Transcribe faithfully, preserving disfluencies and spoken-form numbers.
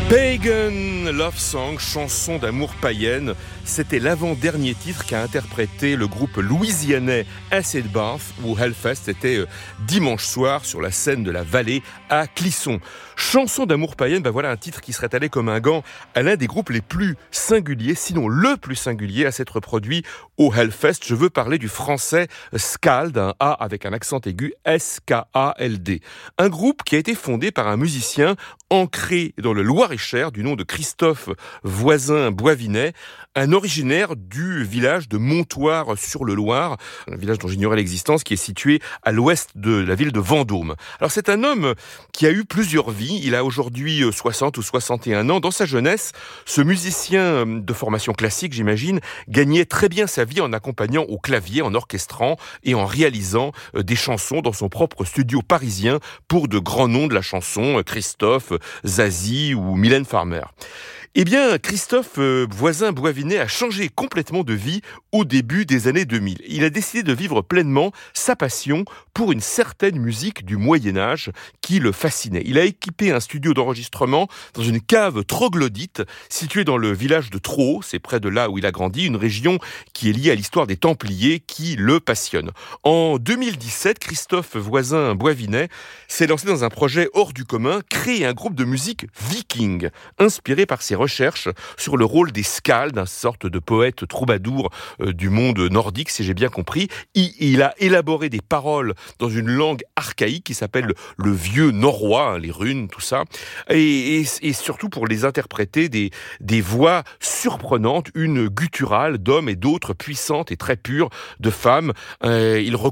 Pagan Love Song, chanson d'amour païenne, c'était l'avant-dernier titre qu'a interprété le groupe louisianais Acid Bath, où Hellfest était dimanche soir sur la scène de la Vallée à Clisson. Chanson d'amour païenne, ben voilà un titre qui serait allé comme un gant à l'un des groupes les plus singuliers, sinon le plus singulier à s'être produit au Hellfest. Je veux parler du français Skald, un A avec un accent aigu, S K A L D. Un groupe qui a été fondé par un musicien ancré dans le Loir-et-Cher du nom de Christophe Voisin-Boivinet, un originaire du village de Montoire-sur-le-Loir, un village dont j'ignorais l'existence, qui est situé à l'ouest de la ville de Vendôme. Alors c'est un homme qui a eu plusieurs vies, il a aujourd'hui soixante ou soixante et un ans. Dans sa jeunesse, ce musicien de formation classique, j'imagine, gagnait très bien sa vie en accompagnant au clavier, en orchestrant et en réalisant des chansons dans son propre studio parisien pour de grands noms de la chanson, Christophe, Zazie ou Mylène Farmer. Eh bien, Christophe euh, Voisin-Boivinet a changé complètement de vie au début des années deux mille. Il a décidé de vivre pleinement sa passion pour une certaine musique du Moyen-Âge qui le fascinait. Il a équipé un studio d'enregistrement dans une cave troglodyte située dans le village de Traux, c'est près de là où il a grandi, une région qui est liée à l'histoire des Templiers qui le passionne. En deux mille dix-sept, Christophe Voisin-Boivinet s'est lancé dans un projet hors du commun, créer un groupe de musique viking, inspiré par ses recherches sur le rôle des skalds, une sorte de poète troubadour euh, du monde nordique, si j'ai bien compris. Il, il a élaboré des paroles dans une langue archaïque qui s'appelle le, le vieux norrois, hein, les runes, tout ça, et, et, et surtout pour les interpréter des, des voix surprenantes, une gutturale d'hommes et d'autres puissantes et très pures de femmes. Euh, il recouvre